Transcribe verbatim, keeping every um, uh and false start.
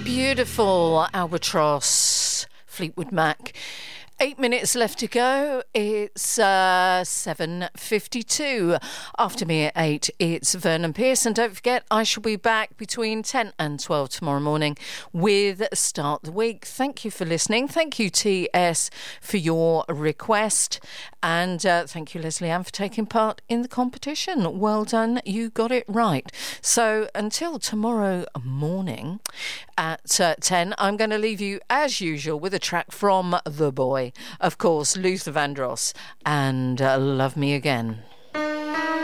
Beautiful Albatross, Fleetwood Mac. Eight minutes left to go. It's uh, seven fifty-two. After me at eight, it's Vernon Pearce. And don't forget, I shall be back between ten and twelve tomorrow morning with Start the Week. Thank you for listening. Thank you, T S, for your request. And uh, thank you, Leslie Ann, for taking part in the competition. Well done. You got it right. So until tomorrow morning at uh, ten, I'm going to leave you, as usual, with a track from The Boy. Of course, Luther Vandross and uh, Love Me Again.